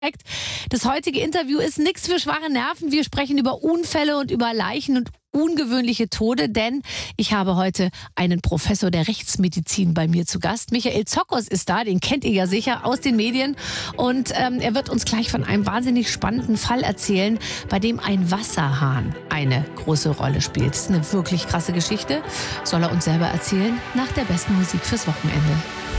Das heutige Interview ist nichts für schwache Nerven. Wir sprechen über Unfälle und über Leichen und ungewöhnliche Tode, denn ich habe heute einen Professor der Rechtsmedizin bei mir zu Gast. Michael Zokos ist da, den kennt ihr ja sicher aus den Medien. Und er wird uns gleich von einem wahnsinnig spannenden Fall erzählen, bei dem ein Wasserhahn eine große Rolle spielt. Das ist eine wirklich krasse Geschichte. Soll er uns selber erzählen, nach der besten Musik fürs Wochenende.